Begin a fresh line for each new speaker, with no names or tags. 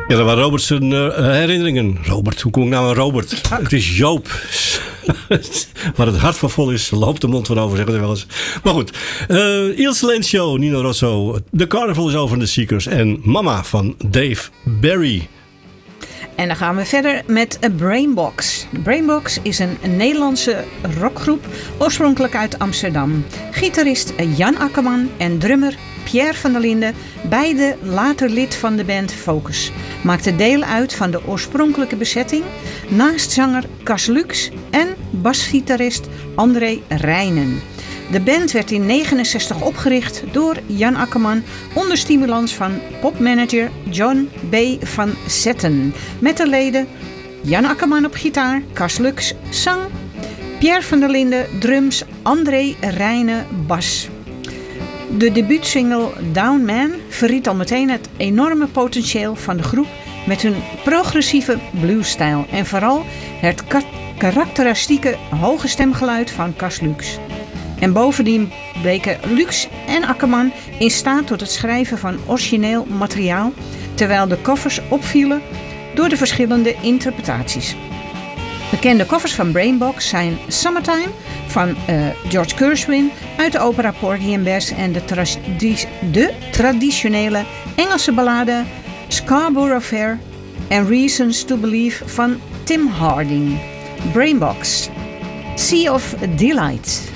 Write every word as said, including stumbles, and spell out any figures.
Ja, dat waren Robert's uh, herinneringen. Robert, hoe kom ik nou aan Robert? Ah. Het is Joop. Waar het hart van vol is, loopt de mond van over, zeggen ze wel eens. Maar goed, uh, Il Silenzio, Nino Rosso. The Carnival is over, de Seekers. En Mama van Dave Barry.
En dan gaan we verder met Brainbox. Brainbox is een Nederlandse rockgroep, oorspronkelijk uit Amsterdam. Gitarist Jan Akkerman en drummer Pierre van der Linden, beide later lid van de band Focus, maakten deel uit van de oorspronkelijke bezetting, naast zanger Cas Lux en basgitarist André Rijnen. De band werd in negentien negenenzestig opgericht door Jan Akkerman onder stimulans van popmanager John B. van Zetten. Met de leden Jan Akkerman op gitaar, Cas Lux zang, Pierre van der Linden drums, André Rijnen bas. De debuutsingle Down Man verried al meteen het enorme potentieel van de groep met hun progressieve bluesstijl en vooral het karakteristieke hoge stemgeluid van Cas Lux. En bovendien bleken Lux en Akkerman in staat tot het schrijven van origineel materiaal, terwijl de covers opvielen door de verschillende interpretaties. Bekende covers van Brainbox zijn Summertime van uh, George Gershwin uit de opera Porgy and Bess en de, tra- de traditionele Engelse ballade Scarborough Fair en Reasons to Believe van Tim Harding. Brainbox, Sea of Delight.